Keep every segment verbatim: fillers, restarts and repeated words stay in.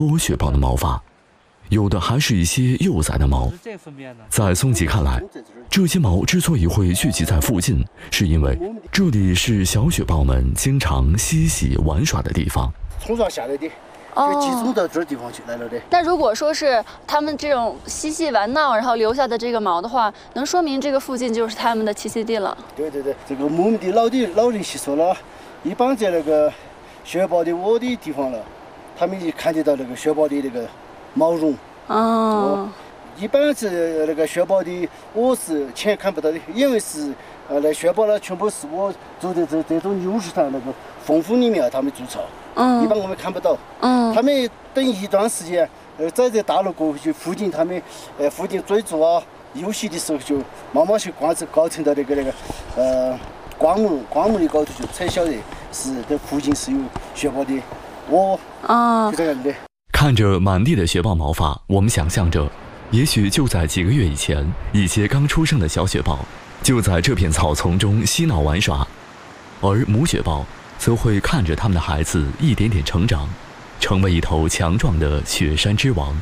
多雪豹的毛发，有的还是一些幼崽的毛。在松吉看来，这些毛之所以会聚集在附近，是因为这里是小雪豹们经常嬉戏玩耍的地方。 冲撞下来的。 就集中到这地方去来了的。 那如果说是他们这种嬉戏玩闹，然后留下的这个毛的话，能说明这个附近就是他们的栖息地了。 对对对，这个牧民的老的老人习俗了，一般在那个雪豹的窝的地方了，他们也看得到那个雪豹的那个毛绒。 哦。 一般是那个雪豹的窝是前看不到的，因为是呃那雪豹呢全部是我住在这这种牛市场那个缝缝里面他们筑巢。 嗯， 一般我们看不到。 嗯， 他们等一段时间，呃，在这大陆过去附近，他们呃附近追逐啊、游戏的时候，就慢慢去观测，搞成到那个那个呃光幕光幕的高头，就才晓得是这附近是有雪豹的窝。 啊， 就这样的。 看着满地的雪豹毛发，我们想象着，也许就在几个月以前，一些刚出生的小雪豹就在这片草丛中嬉闹玩耍，而母雪豹 则会看着他们的孩子一点点成长，成为一头强壮的雪山之王。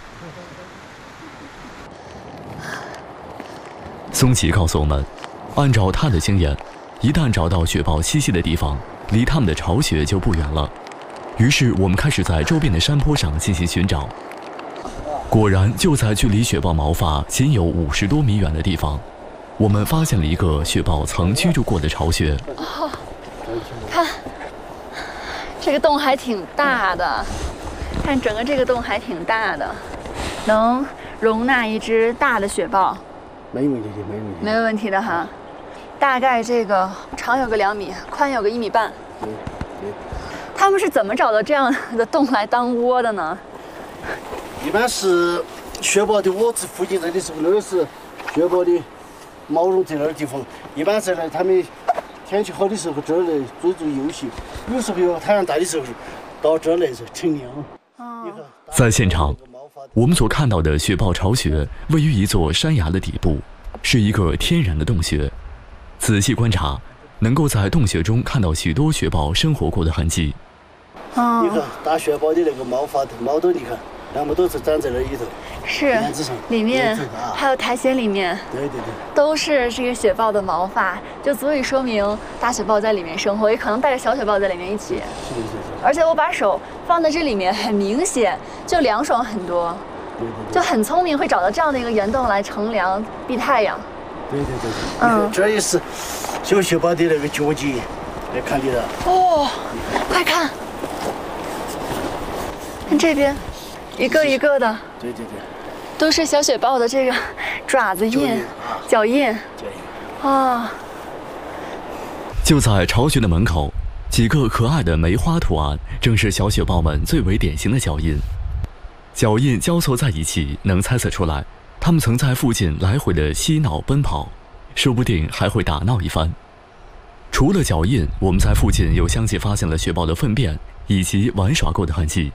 松奇告诉我们，按照他的经验，一旦找到雪豹栖息的地方，离他们的巢穴就不远了。于是我们开始在周边的山坡上进行寻找。果然，就在距离雪豹毛发仅有五十多米远的地方，我们发现了一个雪豹曾居住过的巢穴。 哦，看。 这个洞还挺大的，看整个这个洞还挺大的，能容纳一只大的雪豹。 没问题的，没问题。 没有问题的哈，大概这个长有个两米，宽有个一米半。 对对。 他们是怎么找到这样的洞来当窝的呢？ 一般是雪豹的窝子附近这里时候，那个是雪豹的毛绒在那儿地方，一般在那他们 天气好的时候，这儿来追逐游戏；有时候有太阳大的时候，到这儿来乘凉。 在现场，我们所看到的雪豹巢穴位于一座山崖的底部，是一个天然的洞穴。仔细观察，能够在洞穴中看到许多雪豹生活过的痕迹。 哦， 你看大雪豹的那个毛发毛豆，你看，全部都是长在那里头。 是，里面还有苔藓里面， 对对对， 都是这个雪豹的毛发，就足以说明大雪豹在里面生活，也可能带着小雪豹在里面一起。 是的，是的。 而且我把手放在这里面，很明显就凉爽很多， 对对对， 就很聪明，会找到这样的一个岩洞来乘凉避太阳。 对对对对，嗯，这也是小雪豹的那个脚迹，来看得到。 哦，快看，看这边，一个一个的。 对对对。 都是小雪豹的这个爪子印、脚印啊！ 就在巢穴的门口，几个可爱的梅花图案，正是小雪豹们最为典型的脚印。脚印交错在一起，能猜测出来，它们曾在附近来回的嬉闹奔跑，说不定还会打闹一番。除了脚印，我们在附近又相继发现了雪豹的粪便以及玩耍过的痕迹。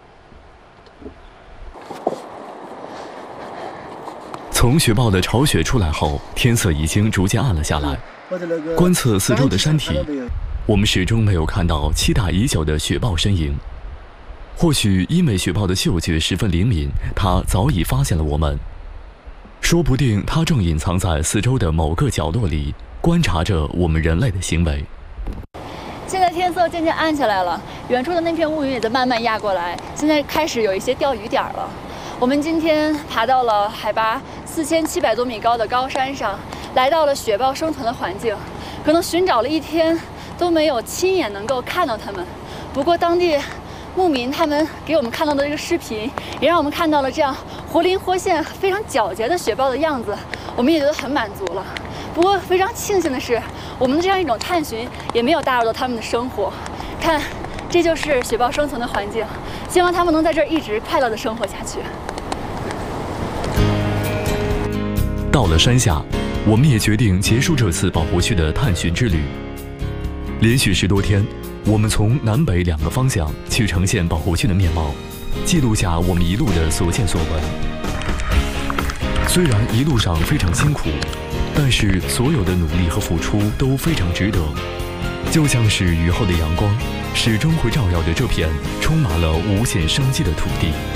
从雪豹的巢穴出来后，天色已经逐渐暗了下来。观测四周的山体，我们始终没有看到期待已久的雪豹身影。或许因为雪豹的嗅觉十分灵敏，它早已发现了我们。说不定它正隐藏在四周的某个角落里，观察着我们人类的行为。 现在天色渐渐暗下来了，远处的那片乌云也在慢慢压过来，现在开始有一些钓鱼点了。 我们今天爬到了海拔四千七百多米高的高山上，来到了雪豹生存的环境。可能寻找了一天都没有亲眼能够看到它们。不过当地牧民他们给我们看到的这个视频，也让我们看到了这样活灵活现、非常皎洁的雪豹的样子，我们也觉得很满足了。不过非常庆幸的是，我们的这样一种探寻也没有打扰到他们的生活。看，这就是雪豹生存的环境。 希望他们能在这儿一直快乐地生活下去。 到了山下，我们也决定结束这次保护区的探寻之旅。连续十多天，我们从南北两个方向去呈现保护区的面貌，记录下我们一路的所见所闻。虽然一路上非常辛苦，但是所有的努力和付出都非常值得。就像是雨后的阳光， 始终会照耀着这片充满了无限生机的土地。